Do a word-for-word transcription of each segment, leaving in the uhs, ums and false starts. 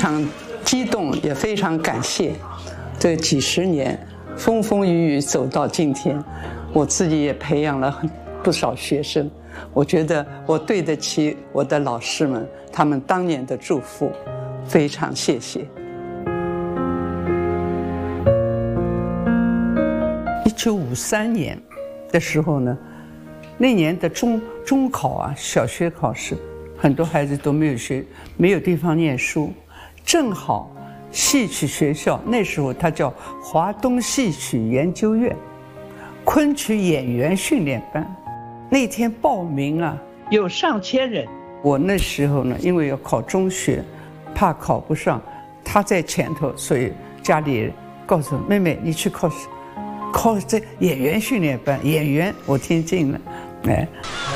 常激动，也非常感谢这几十年风风雨雨走到今天，我自己也培养了很不少学生，我觉得我对得起我的老师们他们当年的祝福，非常谢谢。一九五三年的时候呢，那年的中中考啊，小学考试，很多孩子都没有学，没有地方念书，正好戏曲学校那时候它叫华东戏曲研究院昆曲演员训练班，那天报名啊，有上千人。我那时候呢，因为要考中学，怕考不上，他在前头，所以家里人告诉妹妹，你去考试。考这演员训练班，演员我听进了，哎，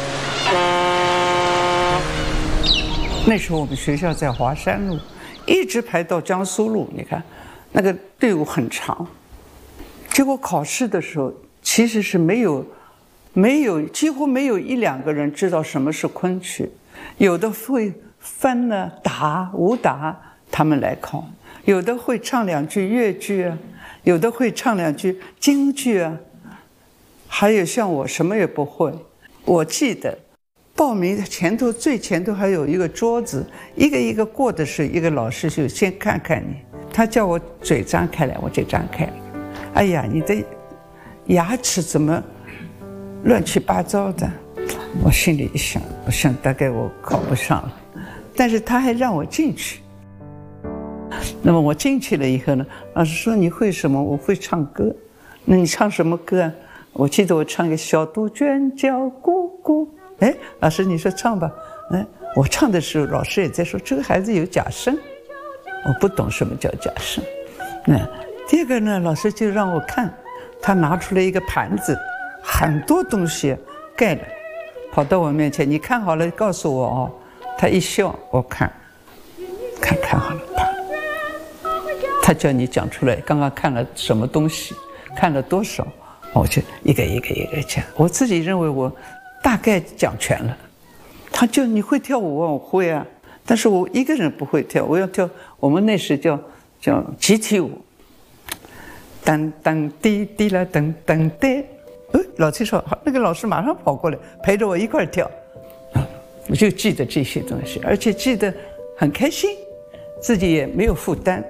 那时候我们学校在华山路，一直排到江苏路，你看，那个队伍很长。结果考试的时候，其实是没有，没有几乎没有一两个人知道什么是昆曲，有的会翻呢打武打，他们来考，有的会唱两句越剧啊。有的会唱两句京剧啊，还有像我什么也不会。我记得报名的前头最前头还有一个桌子，一个一个过的时候，一个老师就先看看你，他叫我嘴张开来，我就张开了。哎呀，你的牙齿怎么乱七八糟的？我心里一想，我想大概我考不上了，但是他还让我进去。那么我进去了以后呢，老师说你会什么？我会唱歌。那你唱什么歌啊？我记得我唱一个小杜鹃叫咕咕。哎，老师你说唱吧。哎，我唱的时候，老师也在说这个孩子有假声，我不懂什么叫假声。那第二个呢，老师就让我看，他拿出来一个盘子，很多东西盖了，跑到我面前，你看好了告诉我哦。他一笑，我看，看看好了。他叫你讲出来，刚刚看了什么东西，看了多少，我就一个一个一个讲。我自己认为我大概讲全了。他叫你会跳舞啊，我会啊，但是我一个人不会跳，我要跳我们那时叫叫集体舞，噔噔滴滴啦噔噔滴。哎，老七说好，那个老师马上跑过来陪着我一块跳，我就记得这些东西，而且记得很开心，自己也没有负担。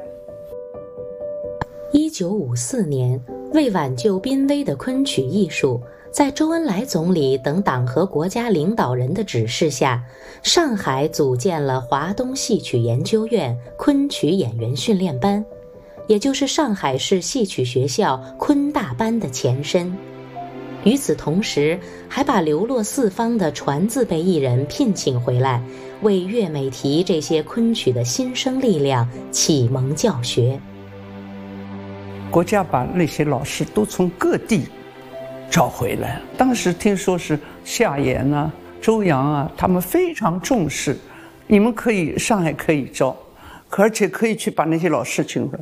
一九五四年，为挽救濒危的昆曲艺术，在周恩来总理等党和国家领导人的指示下，上海组建了华东戏曲研究院昆曲演员训练班，也就是上海市戏曲学校昆大班的前身。与此同时，还把流落四方的传字辈艺人聘请回来，为岳美缇这些昆曲的新生力量启蒙教学。 国家把那些老师都从各地找回来，当时听说是夏言啊、周扬啊，他们非常重视，你们可以上海可以招，而且可以去把那些老师请回来。